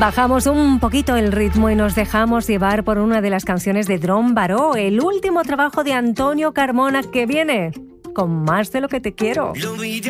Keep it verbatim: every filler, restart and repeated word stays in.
Bajamos un poquito el ritmo y nos dejamos llevar por una de las canciones de Drom Baró, el último trabajo de Antonio Carmona, que viene con Más de lo que te quiero.